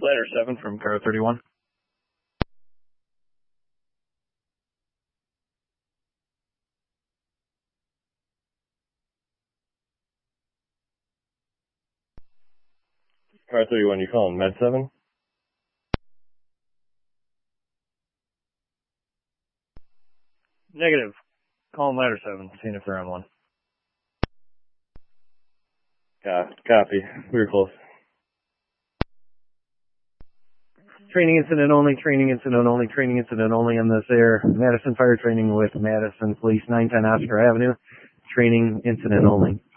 Ladder 7 from car 31. Car 31, you calling Med 7? Negative. Calling Ladder 7, seeing if they're on one. Copy. We were close. Training incident only, training incident only, training incident only on this air. Madison Fire Training with Madison Police, 910 Oscar Avenue. Training incident only.